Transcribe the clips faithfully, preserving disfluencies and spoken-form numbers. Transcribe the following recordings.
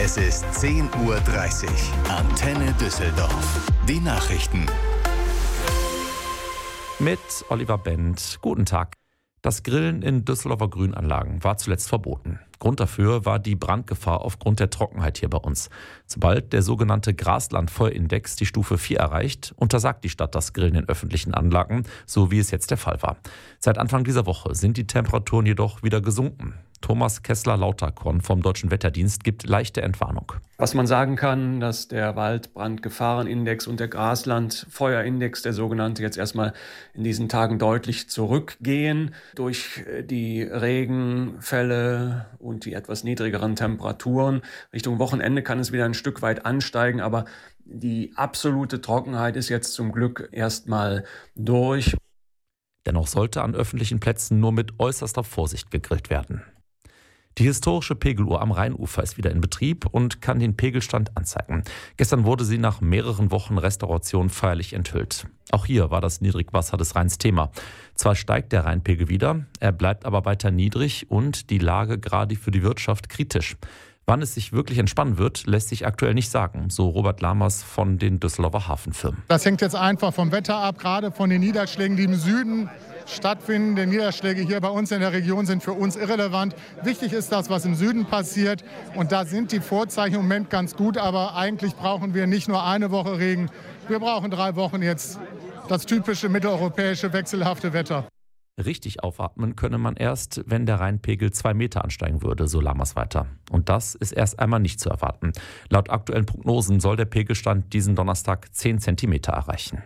Es ist zehn Uhr dreißig. Antenne Düsseldorf. Die Nachrichten. Mit Oliver Bent. Guten Tag. Das Grillen in Düsseldorfer Grünanlagen war zuletzt verboten. Grund dafür war die Brandgefahr aufgrund der Trockenheit hier bei uns. Sobald der sogenannte Graslandfeuerindex die Stufe vier erreicht, untersagt die Stadt das Grillen in öffentlichen Anlagen, so wie es jetzt der Fall war. Seit Anfang dieser Woche sind die Temperaturen jedoch wieder gesunken. Thomas Kessler-Lauterkorn vom Deutschen Wetterdienst gibt leichte Entwarnung. Was man sagen kann, dass der Waldbrandgefahrenindex und der Graslandfeuerindex, der sogenannte, jetzt erstmal in diesen Tagen deutlich zurückgehen. Durch die Regenfälle und die etwas niedrigeren Temperaturen Richtung Wochenende kann es wieder ein Stück weit ansteigen, aber die absolute Trockenheit ist jetzt zum Glück erstmal durch. Dennoch sollte an öffentlichen Plätzen nur mit äußerster Vorsicht gegrillt werden. Die historische Pegeluhr am Rheinufer ist wieder in Betrieb und kann den Pegelstand anzeigen. Gestern wurde sie nach mehreren Wochen Restauration feierlich enthüllt. Auch hier war das Niedrigwasser des Rheins Thema. Zwar steigt der Rheinpegel wieder, er bleibt aber weiter niedrig und die Lage gerade für die Wirtschaft kritisch. Wann es sich wirklich entspannen wird, lässt sich aktuell nicht sagen, so Robert Lamers von den Düsseldorfer Hafenfirmen. Das hängt jetzt einfach vom Wetter ab, gerade von den Niederschlägen, die im Süden stattfinden. Die Niederschläge hier bei uns in der Region sind für uns irrelevant. Wichtig ist das, was im Süden passiert. Und da sind die Vorzeichen im Moment ganz gut. Aber eigentlich brauchen wir nicht nur eine Woche Regen. Wir brauchen drei Wochen jetzt das typische mitteleuropäische wechselhafte Wetter. Richtig aufatmen könne man erst, wenn der Rheinpegel zwei Meter ansteigen würde, so Lammers weiter. Und das ist erst einmal nicht zu erwarten. Laut aktuellen Prognosen soll der Pegelstand diesen Donnerstag zehn Zentimeter erreichen.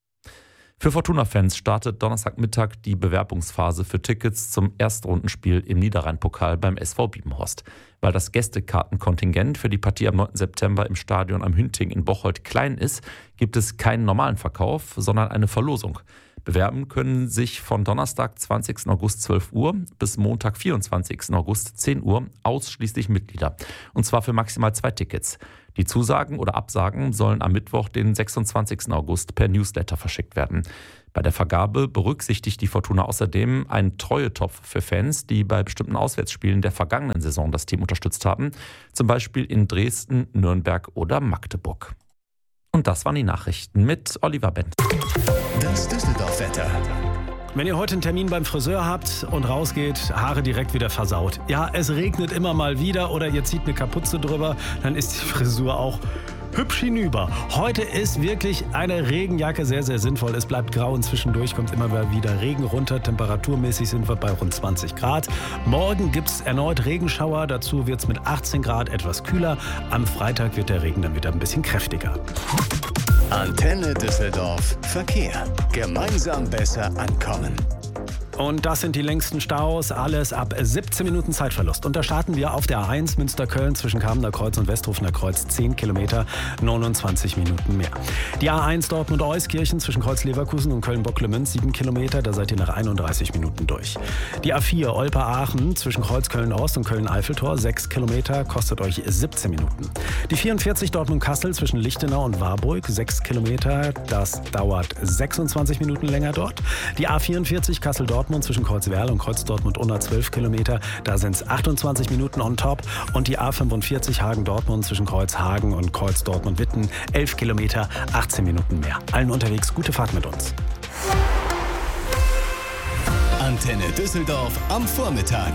Für Fortuna-Fans startet Donnerstagmittag die Bewerbungsphase für Tickets zum Erstrundenspiel im Niederrhein-Pokal beim S V Biebenhorst. Weil das Gästekartenkontingent für die Partie am neunten September im Stadion am Hünting in Bocholt klein ist, gibt es keinen normalen Verkauf, sondern eine Verlosung. Bewerben können sich von Donnerstag, zwanzigsten August zwölf Uhr bis Montag, vierundzwanzigsten August zehn Uhr ausschließlich Mitglieder. Und zwar für maximal zwei Tickets. Die Zusagen oder Absagen sollen am Mittwoch, den sechsundzwanzigsten August per Newsletter verschickt werden. Bei der Vergabe berücksichtigt die Fortuna außerdem einen Treuetopf für Fans, die bei bestimmten Auswärtsspielen der vergangenen Saison das Team unterstützt haben. Zum Beispiel in Dresden, Nürnberg oder Magdeburg. Und das waren die Nachrichten mit Oliver Bent. Das Düsseldorf-Wetter. Wenn ihr heute einen Termin beim Friseur habt und rausgeht, Haare direkt wieder versaut. Ja, es regnet immer mal wieder oder ihr zieht eine Kapuze drüber, dann ist die Frisur auch hübsch hinüber. Heute ist wirklich eine Regenjacke sehr, sehr sinnvoll. Es bleibt grau und zwischendurch kommt immer mal wieder Regen runter. Temperaturmäßig sind wir bei rund zwanzig Grad. Morgen gibt es erneut Regenschauer. Dazu wird es mit achtzehn Grad etwas kühler. Am Freitag wird der Regen dann wieder ein bisschen kräftiger. Antenne Düsseldorf. Verkehr. Gemeinsam besser ankommen. Und das sind die längsten Staus, alles ab siebzehn Minuten Zeitverlust. Und da starten wir auf der A eins Münster-Köln zwischen Kamener Kreuz und Westrufener Kreuz, zehn Kilometer, neunundzwanzig Minuten mehr. Die A eins Dortmund-Euskirchen zwischen Kreuz-Leverkusen und Köln-Bocklemünz, sieben Kilometer, da seid ihr nach einunddreißig Minuten durch. Die A vier Olpe-Aachen zwischen Kreuz Köln-Ost und Köln-Eiffeltor, sechs Kilometer, kostet euch siebzehn Minuten. Die vierundvierzig Dortmund-Kassel zwischen Lichtenau und Warburg, sechs Kilometer, das dauert sechsundzwanzig Minuten länger dort. Die A vierundvierzig Kassel-Dortmund zwischen Kreuzwerl und Kreuz Dortmund-Unna, zwölf Kilometer, da sind es achtundzwanzig Minuten on top. Und die A fünfundvierzig Hagen-Dortmund zwischen Kreuz Hagen und Kreuz Dortmund-Witten, elf Kilometer, achtzehn Minuten mehr. Allen unterwegs, gute Fahrt mit uns. Antenne Düsseldorf am Vormittag.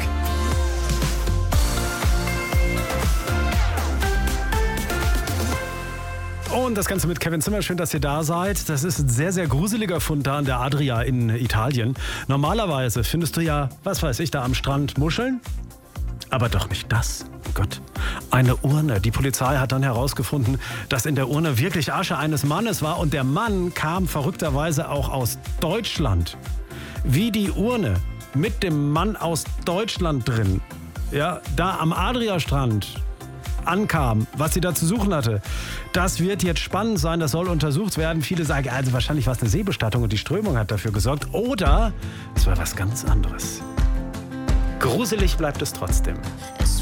Und das Ganze mit Kevin Zimmer. Schön, dass ihr da seid. Das ist ein sehr, sehr gruseliger Fund da an der Adria in Italien. Normalerweise findest du ja, was weiß ich, da am Strand Muscheln. Aber doch nicht das. Oh Gott. Eine Urne. Die Polizei hat dann herausgefunden, dass in der Urne wirklich Asche eines Mannes war. Und der Mann kam verrückterweise auch aus Deutschland. Wie die Urne mit dem Mann aus Deutschland drin, ja, da am Adria-Strand ankam, was sie da zu suchen hatte. Das wird jetzt spannend sein, das soll untersucht werden. Viele sagen, also wahrscheinlich war es eine Seebestattung und die Strömung hat dafür gesorgt. Oder es war was ganz anderes. Gruselig bleibt es trotzdem.